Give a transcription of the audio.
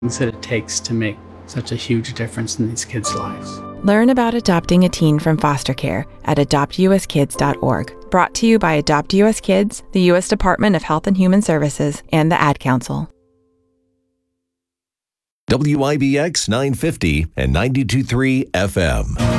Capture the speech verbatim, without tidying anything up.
things that it takes to make such a huge difference in these kids' lives. Learn about adopting a teen from foster care at adopt u s kids dot org. Brought to you by Adopt U S Kids, the U S Department of Health and Human Services, and the Ad Council. W I B X nine fifty and ninety-two point three F M.